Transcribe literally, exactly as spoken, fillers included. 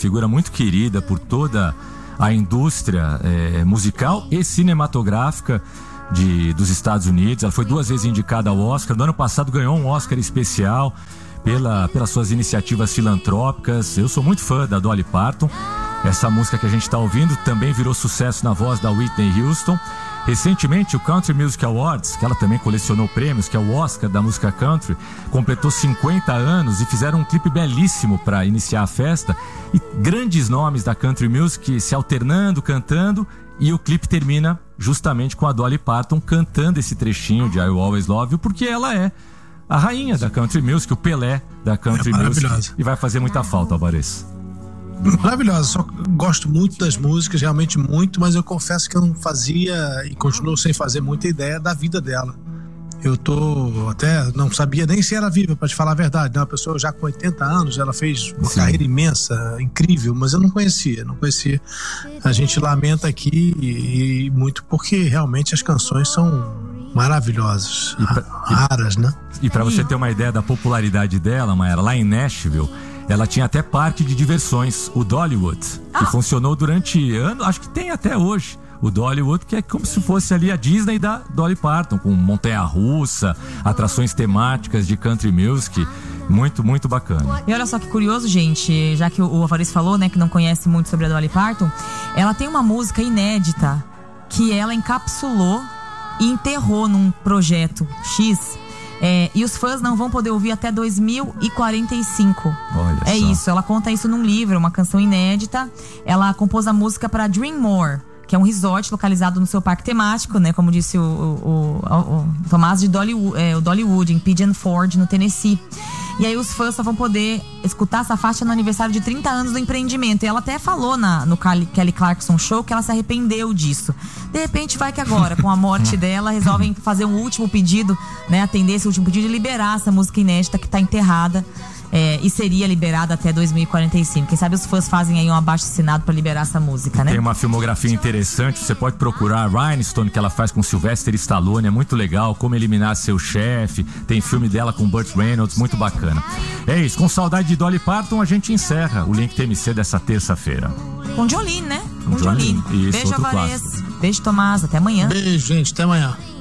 figura muito querida por toda a indústria é, musical e cinematográfica de, dos Estados Unidos. Ela foi duas vezes indicada ao Oscar. No ano passado ganhou um Oscar especial pela, pelas suas iniciativas filantrópicas. Eu sou muito fã da Dolly Parton. Essa música que a gente está ouvindo também virou sucesso na voz da Whitney Houston. Recentemente, o Country Music Awards, que ela também colecionou prêmios, que é o Oscar da música country, completou cinquenta anos e fizeram um clipe belíssimo para iniciar a festa. E grandes nomes da country music se alternando, cantando, e o clipe termina justamente com a Dolly Parton cantando esse trechinho de I Will Always Love You, porque ela é a rainha da country music, o Pelé da country é music, e vai fazer muita falta, Alvarez. Maravilhosa, só gosto muito das músicas, realmente muito, mas eu confesso que eu não fazia e continuo sem fazer muita ideia da vida dela. Eu tô até, não sabia nem se era viva, para te falar a verdade, né? Uma pessoa já com oitenta anos, ela fez uma Sim. carreira imensa, incrível, mas eu não conhecia, não conhecia. A gente lamenta aqui e, e muito porque realmente as canções são maravilhosas, e pra, raras, né? E para você ter uma ideia da popularidade dela, Mayara, lá em Nashville, ela tinha até parque de diversões, o Dollywood, que ah. funcionou durante anos, acho que tem até hoje, o Dollywood, que é como se fosse ali a Disney da Dolly Parton, com montanha-russa, atrações temáticas de country music, muito, muito bacana. E olha só que curioso, gente, já que o Alvarez falou, né, que não conhece muito sobre a Dolly Parton, ela tem uma música inédita que ela encapsulou e enterrou num projeto X. É, e os fãs não vão poder ouvir até dois mil e quarenta e cinco. Olha é só. Isso, ela conta isso num livro, uma canção inédita. Ela compôs a música para Dreammore, que é um resort localizado no seu parque temático, né? Como disse o, o, o, o Tomás, de Dollywood, é, o Dollywood, em Pigeon Forge, no Tennessee. E aí os fãs só vão poder escutar essa faixa no aniversário de trinta anos do empreendimento. E ela até falou na, no Kelly Clarkson Show que ela se arrependeu disso. De repente vai que agora, com a morte dela, resolvem fazer um último pedido, né? Atender esse último pedido e liberar essa música inédita que tá enterrada. É, e seria liberada até dois mil e quarenta e cinco. Quem sabe os fãs fazem aí um abaixo-assinado pra liberar essa música, né? Tem uma filmografia interessante, você pode procurar a Rhinestone, que ela faz com Sylvester Stallone, é muito legal, Como Eliminar Seu Chefe, tem filme dela com Burt Reynolds, muito bacana. É isso, com saudade de Dolly Parton, a gente encerra o Link T M C dessa terça-feira. Com Jolene, né? Com Jolene. Isso, Beijo, Alvarez. Beijo, Tomás, até amanhã. Beijo, gente, até amanhã.